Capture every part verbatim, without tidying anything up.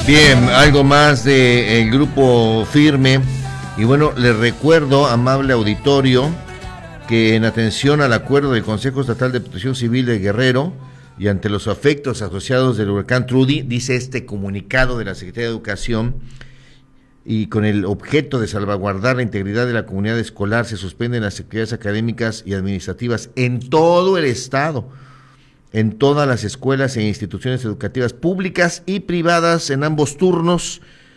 Bien, algo más del grupo Firme. Y bueno, les recuerdo, amable auditorio, que en atención al acuerdo del Consejo Estatal de Protección Civil de Guerrero y ante los efectos asociados del huracán Trudy, dice este comunicado de la Secretaría de Educación, y con el objeto de salvaguardar la integridad de la comunidad escolar, se suspenden las actividades académicas y administrativas en todo el estado, en todas las escuelas e instituciones educativas públicas y privadas en ambos turnos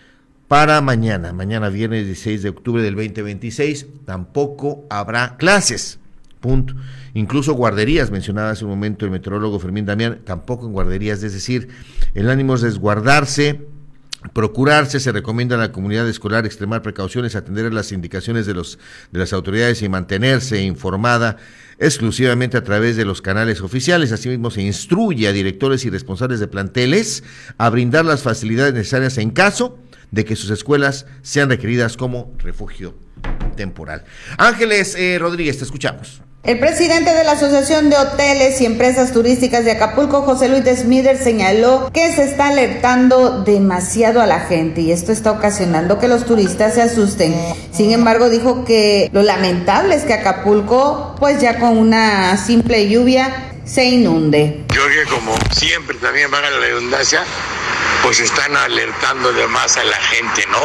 para mañana, mañana viernes dieciséis de octubre del veinte veintiséis, tampoco habrá clases, punto. Incluso guarderías, mencionaba hace un momento el meteorólogo Fermín Damián, tampoco en guarderías, es decir, el ánimo es resguardarse, procurarse. Se recomienda a la comunidad escolar extremar precauciones, atender a las indicaciones de los de las autoridades y mantenerse informada exclusivamente a través de los canales oficiales. Asimismo, se instruye a directores y responsables de planteles a brindar las facilidades necesarias en caso de que sus escuelas sean requeridas como refugio temporal. Ángeles eh, Rodríguez, te escuchamos. El presidente de la Asociación de Hoteles y Empresas Turísticas de Acapulco, José Luis Desmider, señaló que se está alertando demasiado a la gente y esto está ocasionando que los turistas se asusten. Sin embargo, dijo que lo lamentable es que Acapulco, pues ya con una simple lluvia, se inunde. Yo creo que como siempre también van a la redundancia, pues están alertando de más a la gente, ¿no?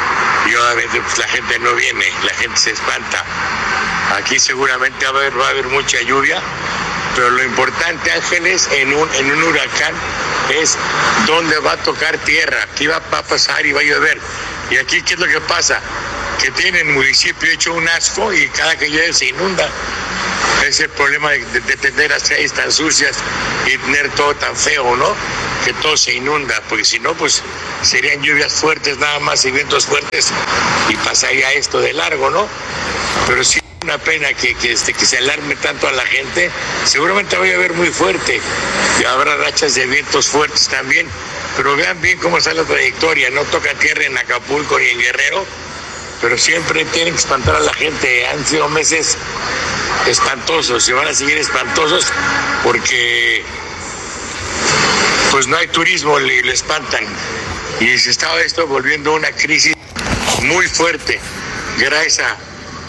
Y obviamente pues la gente no viene, la gente se espanta. Aquí seguramente va a haber, va a haber mucha lluvia, pero lo importante, Ángeles, en un, en un huracán es dónde va a tocar tierra, qué va, va a pasar y va a llover. Y aquí, ¿qué es lo que pasa? Que tienen el municipio hecho un asco y cada que llueve se inunda. Es el problema de, de, de tener las calles tan sucias y tener todo tan feo, ¿no? Que todo se inunda, porque si no, pues serían lluvias fuertes nada más y vientos fuertes y pasaría esto de largo, ¿no? Pero sí, una pena que, que, este, que se alarme tanto a la gente. Seguramente va a llover muy fuerte y habrá rachas de vientos fuertes también, pero vean bien cómo está la trayectoria. No toca tierra en Acapulco ni en Guerrero, pero siempre tienen que espantar a la gente. Han sido meses espantosos y van a seguir espantosos porque pues no hay turismo, le, le espantan y se está esto volviendo una crisis muy fuerte gracias a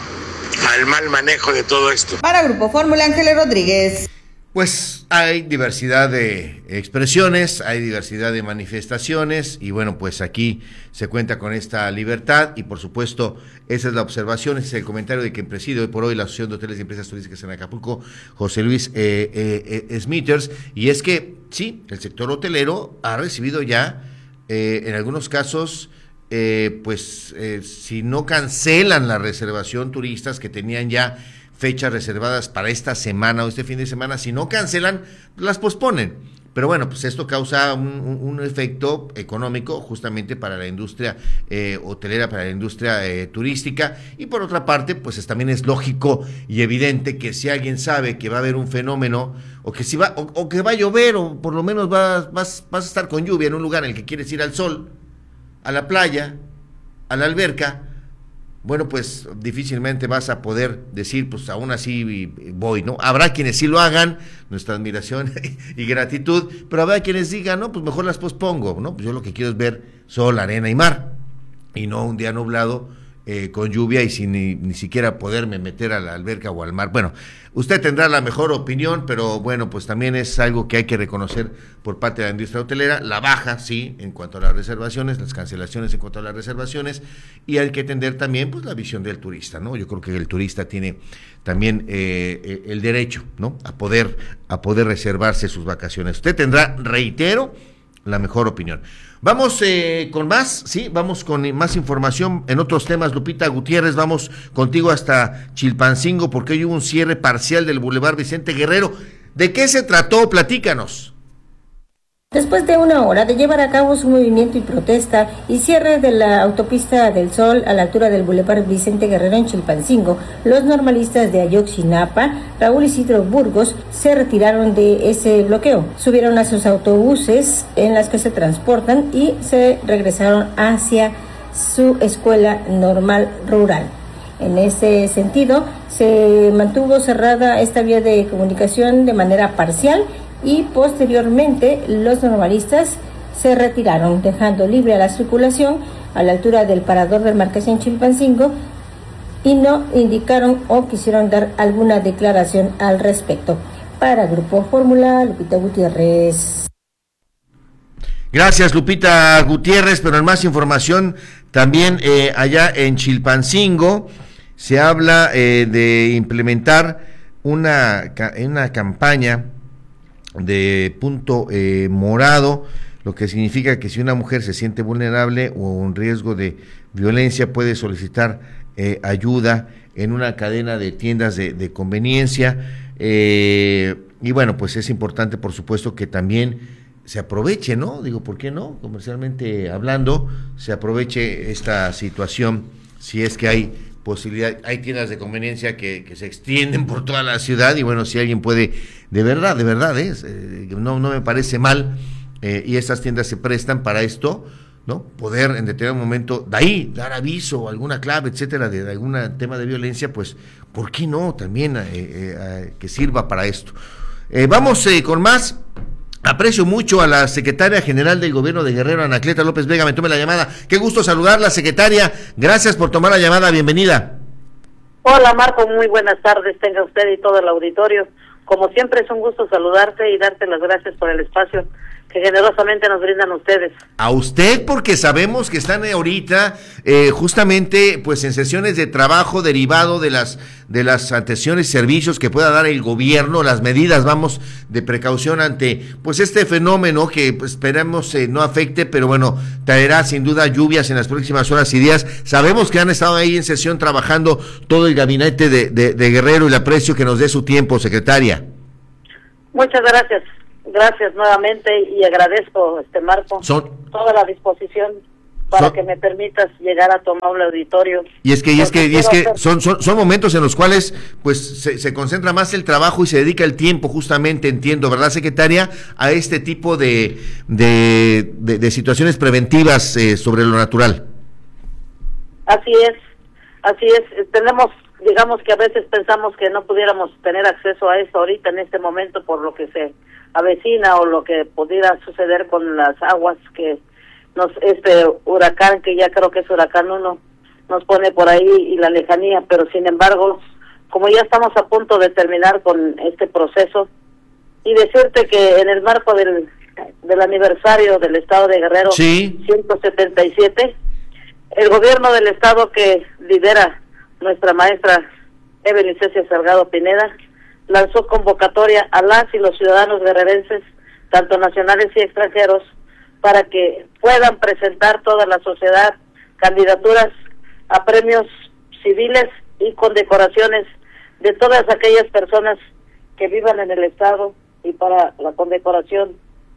al mal manejo de todo esto. Para Grupo Fórmula, Ángeles Rodríguez. Pues hay diversidad de expresiones, hay diversidad de manifestaciones y bueno, pues aquí se cuenta con esta libertad y por supuesto esa es la observación, ese es el comentario de quien preside hoy por hoy la Asociación de Hoteles y Empresas Turísticas en Acapulco, José Luis eh, eh, eh, Smithers, y es que sí, el sector hotelero ha recibido ya eh, en algunos casos Eh, pues eh, si no cancelan la reservación turistas que tenían ya fechas reservadas para esta semana o este fin de semana, si no cancelan, las posponen. Pero bueno, pues esto causa un, un, un efecto económico justamente para la industria eh, hotelera, para la industria eh, turística, y por otra parte, pues es, también es lógico y evidente que si alguien sabe que va a haber un fenómeno, o que si va, o, o que va a llover, o por lo menos vas, vas, vas a estar con lluvia en un lugar en el que quieres ir al sol, a la playa, a la alberca, bueno, pues difícilmente vas a poder decir, pues aún así voy, ¿no? Habrá quienes sí lo hagan, nuestra admiración y gratitud, pero habrá quienes digan, no, pues mejor las pospongo, ¿no? Pues yo lo que quiero es ver sol, arena y mar, y no un día nublado eh, con lluvia y sin ni, ni siquiera poderme meter a la alberca o al mar. Bueno, usted tendrá la mejor opinión, pero bueno, pues también es algo que hay que reconocer por parte de la industria hotelera, la baja, sí, en cuanto a las reservaciones, las cancelaciones en cuanto a las reservaciones, y hay que atender también, pues, la visión del turista, ¿no? Yo creo que el turista tiene también eh, el derecho, ¿no?, a poder, a poder reservarse sus vacaciones. Usted tendrá, reitero, la mejor opinión. Vamos eh, con más, sí, vamos con más información en otros temas. Lupita Gutiérrez, vamos contigo hasta Chilpancingo porque hoy hubo un cierre parcial del Boulevard Vicente Guerrero. ¿De qué se trató? Platícanos. Después de una hora de llevar a cabo su movimiento y protesta y cierre de la autopista del Sol a la altura del Boulevard Vicente Guerrero en Chilpancingo, los normalistas de Ayotzinapa, Raúl Isidro Burgos, se retiraron de ese bloqueo. Subieron a sus autobuses en las que se transportan y se regresaron hacia su escuela normal rural. En ese sentido, se mantuvo cerrada esta vía de comunicación de manera parcial y posteriormente los normalistas se retiraron, dejando libre a la circulación a la altura del parador del Marqués en Chilpancingo, y no indicaron o quisieron dar alguna declaración al respecto. Para Grupo Fórmula, Lupita Gutiérrez. Gracias, Lupita Gutiérrez, pero en más información también eh, allá en Chilpancingo se habla eh, de implementar una, una campaña de punto eh, morado, lo que significa que si una mujer se siente vulnerable o en riesgo de violencia puede solicitar eh, ayuda en una cadena de tiendas de, de conveniencia, eh, y bueno, pues es importante por supuesto que también se aproveche, ¿no? Digo, ¿por qué no? Comercialmente hablando, se aproveche esta situación, si es que hay posibilidad, hay tiendas de conveniencia que, que se extienden por toda la ciudad, y bueno, si alguien puede, de verdad, de verdad, es, eh, no, no me parece mal, eh, y estas tiendas se prestan para esto, ¿no? Poder en determinado momento, de ahí, dar aviso, alguna clave, etcétera, de, de algún tema de violencia, pues, ¿por qué no? También eh, eh, que sirva para esto. Eh, vamos eh, con más. Aprecio mucho a la secretaria general del gobierno de Guerrero, Anacleta López Vega, me tome la llamada. Qué gusto saludarla, secretaria. Gracias por tomar la llamada, bienvenida. Hola, Marco, muy buenas tardes, tenga usted y todo el auditorio. Como siempre es un gusto saludarte y darte las gracias por el espacio que generosamente nos brindan ustedes. A usted, porque sabemos que están ahorita eh, justamente pues en sesiones de trabajo derivado de las de las atenciones y servicios que pueda dar el gobierno, las medidas, vamos, de precaución ante pues este fenómeno que pues, esperemos eh, no afecte, pero bueno, traerá sin duda lluvias en las próximas horas y días. Sabemos que han estado ahí en sesión trabajando todo el gabinete de, de, de Guerrero, y le aprecio que nos dé su tiempo, secretaria. Muchas gracias. Gracias nuevamente y agradezco, este Marco, son, toda la disposición para son, que me permitas llegar a tomar un auditorio. Y es que y es que y es que son, son son momentos en los cuales pues se, se concentra más el trabajo y se dedica el tiempo, justamente, entiendo, ¿verdad, secretaria?, a este tipo de de, de, de situaciones preventivas eh, sobre lo natural. Así es, así es. Tenemos, digamos que a veces pensamos que no pudiéramos tener acceso a eso ahorita en este momento por lo que se avecina o lo que pudiera suceder con las aguas que nos este huracán, que ya creo que es huracán uno, nos pone por ahí, y la lejanía, pero sin embargo, como ya estamos a punto de terminar con este proceso, y decirte que en el marco del del aniversario del Estado de Guerrero, sí, ciento setenta y siete, el gobierno del Estado que lidera nuestra maestra Evelyn Cecia Salgado Pineda, lanzó convocatoria a las y los ciudadanos guerrerenses, tanto nacionales y extranjeros, para que puedan presentar toda la sociedad candidaturas a premios civiles y condecoraciones de todas aquellas personas que vivan en el estado, y para la condecoración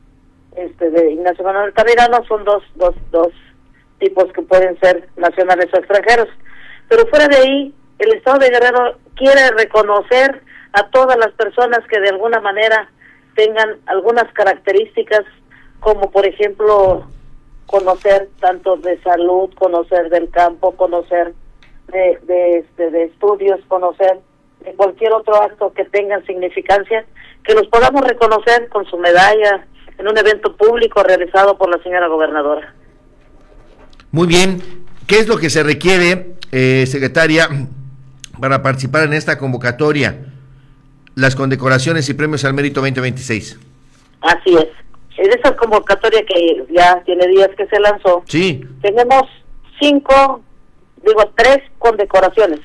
este de Ignacio Manuel Altamirano son dos, dos, dos tipos que pueden ser nacionales o extranjeros. Pero fuera de ahí, el Estado de Guerrero quiere reconocer a todas las personas que de alguna manera tengan algunas características, como por ejemplo conocer tanto de salud, conocer del campo, conocer de de, este, de estudios, conocer de cualquier otro acto que tenga significancia, que los podamos reconocer con su medalla en un evento público realizado por la señora gobernadora. Muy bien. ¿Qué es lo que se requiere, eh, secretaria, para participar en esta convocatoria? Las condecoraciones y premios al mérito veinte veintiséis. Así es. En esa convocatoria que ya tiene días que se lanzó, sí, tenemos cinco, digo, tres condecoraciones.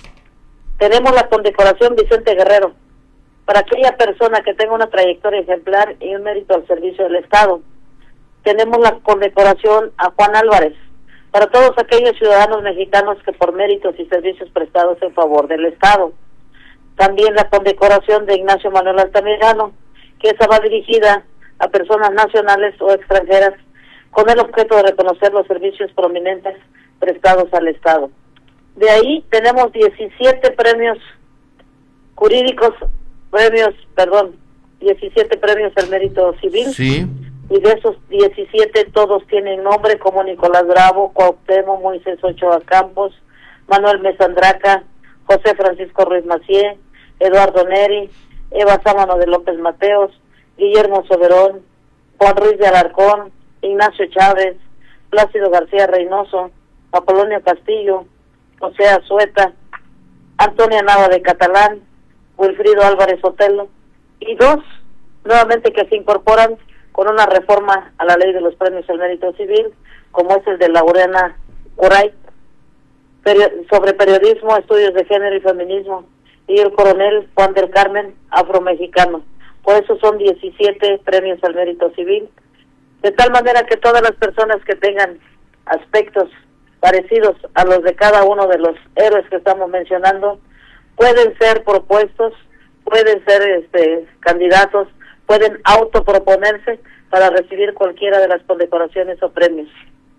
Tenemos la condecoración Vicente Guerrero, para aquella persona que tenga una trayectoria ejemplar y un mérito al servicio del Estado. Tenemos la condecoración a Juan Álvarez, para todos aquellos ciudadanos mexicanos que por méritos y servicios prestados en favor del Estado. También la condecoración de Ignacio Manuel Altamirano, que esa va dirigida a personas nacionales o extranjeras con el objeto de reconocer los servicios prominentes prestados al Estado. De ahí tenemos diecisiete premios jurídicos, premios, perdón, diecisiete premios al mérito civil. Sí. Y de esos diecisiete todos tienen nombre, como Nicolás Bravo, Cuauhtémoc, Moisés Ochoa Campos, Manuel Mesandraca, José Francisco Ruiz Macié, Eduardo Neri, Eva Sámano de López Mateos, Guillermo Soberón, Juan Ruiz de Alarcón, Ignacio Chávez, Plácido García Reynoso, Apolonio Castillo, José Azueta, Antonia Nava de Catalán, Wilfrido Álvarez Otelo, y dos, nuevamente que se incorporan con una reforma a la ley de los premios al mérito civil, como es el de Laureana Curay, sobre periodismo, estudios de género y feminismo, y el coronel Juan del Carmen, afromexicano. Por eso son diecisiete premios al mérito civil, de tal manera que todas las personas que tengan aspectos parecidos a los de cada uno de los héroes que estamos mencionando, pueden ser propuestos, pueden ser este candidatos, pueden autoproponerse para recibir cualquiera de las condecoraciones o premios.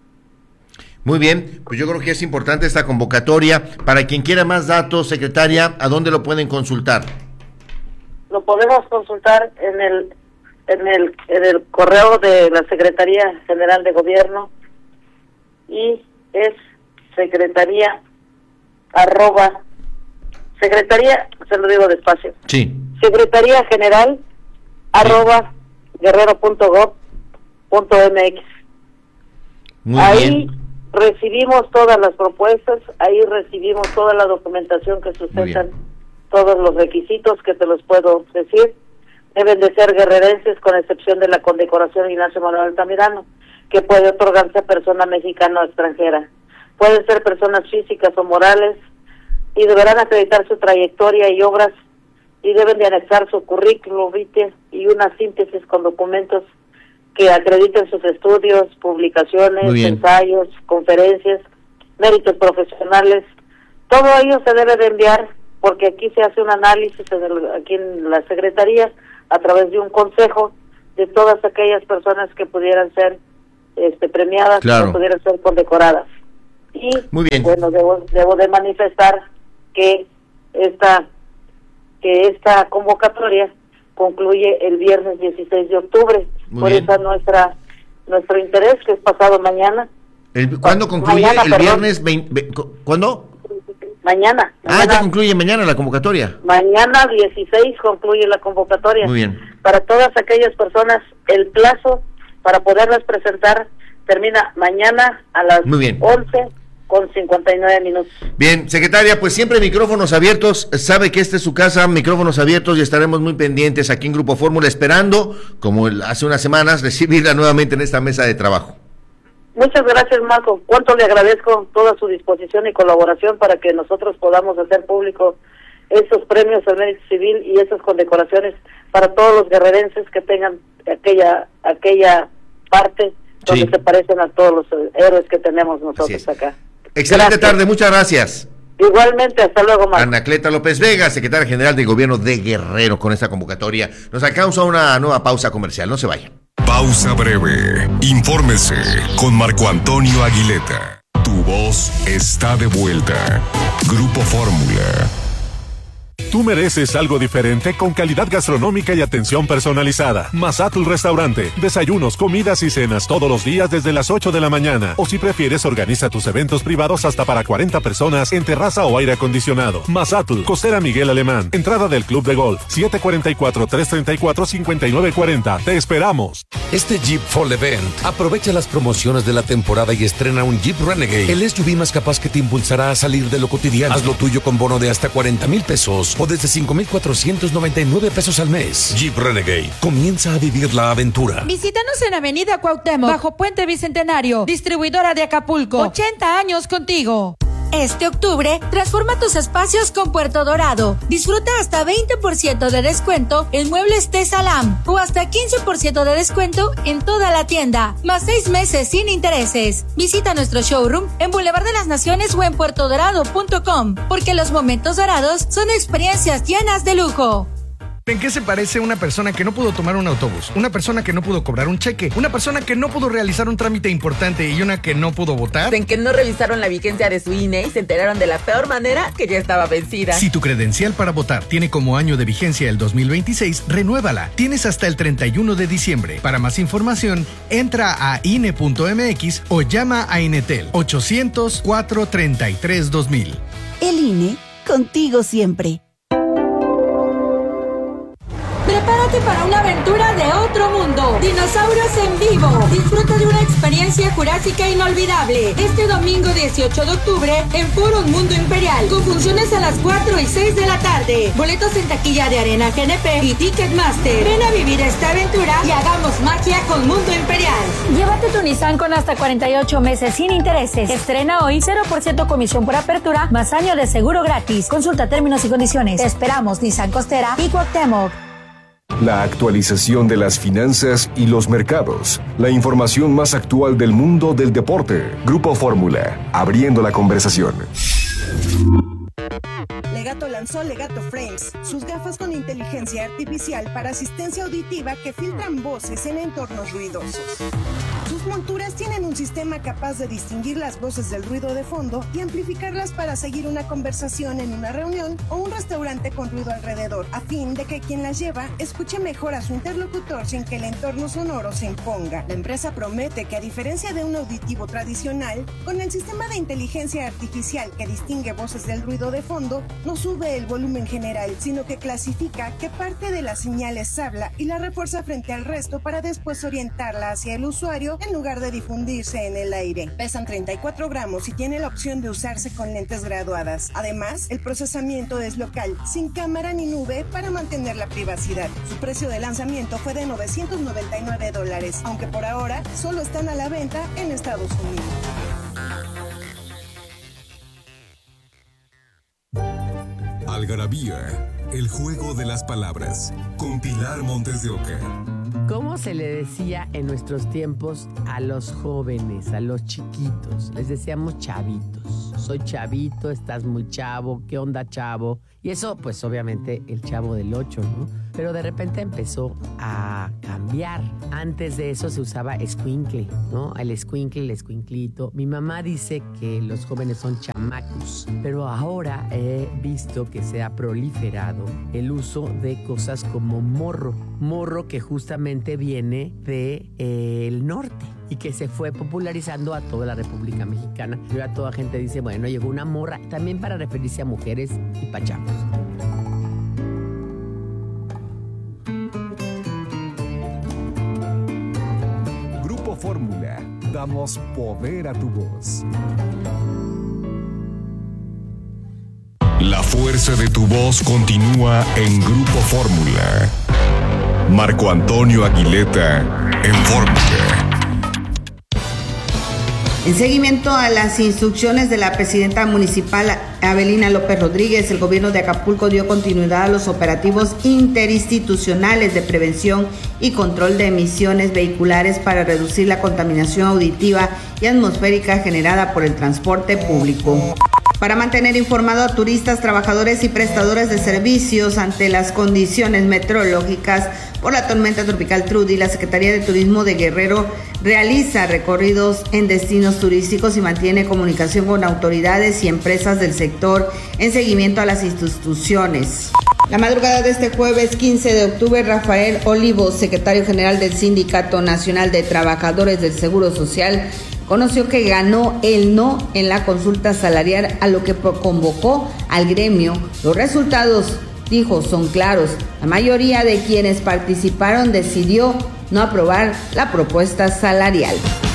Muy bien, pues yo creo que es importante esta convocatoria. Para quien quiera más datos, secretaria, ¿a dónde lo pueden consultar? Lo podemos consultar en el en el en el correo de la Secretaría General de Gobierno, y es secretaría arroba secretaría, se lo digo despacio. Sí. Secretaría General arroba guerrero punto gob punto mx. Muy ahí bien. recibimos todas las propuestas, ahí recibimos toda la documentación que sustentan todos los requisitos que te los puedo decir. Deben de ser guerrerenses, con excepción de la condecoración Ignacio Manuel Altamirano, que puede otorgarse a persona mexicana o extranjera. Pueden ser personas físicas o morales, y deberán acreditar su trayectoria y obras, y deben de anexar su currículum vitae y una síntesis con documentos que acrediten sus estudios, publicaciones, ensayos, conferencias, méritos profesionales. Todo ello se debe de enviar, porque aquí se hace un análisis en el, aquí en la Secretaría, a través de un consejo, de todas aquellas personas que pudieran ser este, premiadas, claro, que pudieran ser condecoradas. Y, muy bien, bueno, debo, debo de manifestar que esta, que esta convocatoria concluye el viernes dieciséis de octubre. Muy Por bien. Eso nuestra nuestro interés, que es pasado mañana. El, ¿Cuándo concluye? Mañana, el perdón. viernes veinte, ¿cuándo? Mañana, mañana. Ah, ya concluye mañana la convocatoria. Mañana dieciséis concluye la convocatoria. Muy bien. Para todas aquellas personas, el plazo para poderlas presentar termina mañana a las once con cincuenta y nueve minutos. Bien, secretaria, pues siempre micrófonos abiertos, sabe que esta es su casa, micrófonos abiertos, y estaremos muy pendientes aquí en Grupo Fórmula, esperando, como el, hace unas semanas, recibirla nuevamente en esta mesa de trabajo. Muchas gracias, Marco. Cuánto le agradezco toda su disposición y colaboración para que nosotros podamos hacer público esos premios al mérito civil y esas condecoraciones para todos los guerrerenses que tengan aquella aquella parte donde sí se parecen a todos los héroes que tenemos nosotros acá. Excelente gracias. Tarde, muchas gracias. Igualmente, hasta luego, Marco. Anacleta López Vega, secretaria general del gobierno de Guerrero, con esta convocatoria. Nos alcanza una nueva pausa comercial, no se vayan. Pausa breve. Infórmese con Marco Antonio Aguileta. Tu voz está de vuelta. Grupo Fórmula. Tú mereces algo diferente con calidad gastronómica y atención personalizada. Mazatl Restaurante. Desayunos, comidas y cenas todos los días desde las ocho de la mañana. O si prefieres, organiza tus eventos privados hasta para cuarenta personas en terraza o aire acondicionado. Mazatl, Costera Miguel Alemán. Entrada del Club de Golf. siete cuatro cuatro, tres tres cuatro, cinco nueve cuatro cero. Te esperamos. Este Jeep Fall Event aprovecha las promociones de la temporada y estrena un Jeep Renegade, el S U V más capaz que te impulsará a salir de lo cotidiano. Haz lo tuyo con bono de hasta cuarenta mil pesos o desde cinco mil cuatrocientos noventa y nueve pesos al mes. Jeep Renegade. Comienza a vivir la aventura. Visítanos en Avenida Cuauhtémoc, bajo Puente Bicentenario. Distribuidora de Acapulco. ochenta años contigo. Este octubre, transforma tus espacios con Puerto Dorado. Disfruta hasta veinte por ciento de descuento en muebles Tesalam o hasta quince por ciento de descuento en toda la tienda, más seis meses sin intereses. Visita nuestro showroom en Boulevard de las Naciones o en puerto dorado punto com, porque los momentos dorados son experiencias llenas de lujo. ¿En qué se parece una persona que no pudo tomar un autobús? Una persona que no pudo cobrar un cheque, una persona que no pudo realizar un trámite importante y una que no pudo votar. En que no revisaron la vigencia de su I N E y se enteraron de la peor manera, que ya estaba vencida. Si tu credencial para votar tiene como año de vigencia el dos mil veintiséis, renuévala. Tienes hasta el treinta y uno de diciembre. Para más información, entra a I N E punto M X o llama a Inetel ochocientos, cuatro treinta y tres, dos mil. El I N E, contigo siempre. Prepárate Prepárate para una aventura de otro mundo. Dinosaurios en vivo. Disfruta de una experiencia jurásica inolvidable. Este domingo dieciocho de octubre en Forum Mundo Imperial. Con funciones a las cuatro y seis de la tarde. Boletos en taquilla de Arena G N P y Ticketmaster. Ven a vivir esta aventura y hagamos magia con Mundo Imperial. Llévate tu Nissan con hasta cuarenta y ocho meses sin intereses. Estrena hoy cero por ciento comisión por apertura, más año de seguro gratis. Consulta términos y condiciones. Te esperamos, Nissan Costera y Cuauhtémoc. La actualización de las finanzas y los mercados. La información más actual del mundo del deporte. Grupo Fórmula, abriendo la conversación. Legato lanzó Legato Frames, sus gafas con inteligencia artificial para asistencia auditiva que filtran voces en entornos ruidosos. Sus monturas tienen un sistema capaz de distinguir las voces del ruido de fondo y amplificarlas para seguir una conversación en una reunión o un restaurante con ruido alrededor, a fin de que quien las lleva escuche mejor a su interlocutor sin que el entorno sonoro se imponga. La empresa promete que, a diferencia de un auditivo tradicional, con el sistema de inteligencia artificial que distingue voces del ruido de fondo, no sube el volumen general, sino que clasifica qué parte de las señales habla y la refuerza frente al resto para después orientarla hacia el usuario en lugar de difundirse en el aire. Pesan treinta y cuatro gramos y tiene la opción de usarse con lentes graduadas. Además, el procesamiento es local, sin cámara ni nube, para mantener la privacidad. Su precio de lanzamiento fue de novecientos noventa y nueve dólares, aunque por ahora solo están a la venta en Estados Unidos. Algarabía, el juego de las palabras, con Pilar Montes de Oca. ¿Cómo se le decía en nuestros tiempos a los jóvenes, a los chiquitos? Les decíamos chavitos. Soy chavito, estás muy chavo, ¿qué onda, chavo? Y eso, pues obviamente, el Chavo del Ocho, ¿no? Pero de repente empezó a cambiar. Antes de eso se usaba escuincle, ¿no? El escuincle, el escuinclito. Mi mamá dice que los jóvenes son chamacos, pero ahora he visto que se ha proliferado el uso de cosas como morro. Morro que justamente viene del eh, norte y que se fue popularizando a toda la República Mexicana. Y ahora toda gente dice, bueno, llegó una morra, también para referirse a mujeres y pachamos. Grupo Fórmula, damos poder a tu voz. La fuerza de tu voz continúa en Grupo Fórmula. Marco Antonio Aguileta en Fórmula. En seguimiento a las instrucciones de la presidenta municipal Abelina López Rodríguez, el gobierno de Acapulco dio continuidad a los operativos interinstitucionales de prevención y control de emisiones vehiculares para reducir la contaminación auditiva y atmosférica generada por el transporte público. Para mantener informado a turistas, trabajadores y prestadores de servicios ante las condiciones meteorológicas por la tormenta tropical Trudy, la Secretaría de Turismo de Guerrero realiza recorridos en destinos turísticos y mantiene comunicación con autoridades y empresas del sector en seguimiento a las instituciones. La madrugada de este jueves quince de octubre, Rafael Olivos, secretario general del Sindicato Nacional de Trabajadores del Seguro Social, conoció que ganó el no en la consulta salarial, a lo que convocó al gremio. Los resultados, dijo, son claros. La mayoría de quienes participaron decidió no aprobar la propuesta salarial.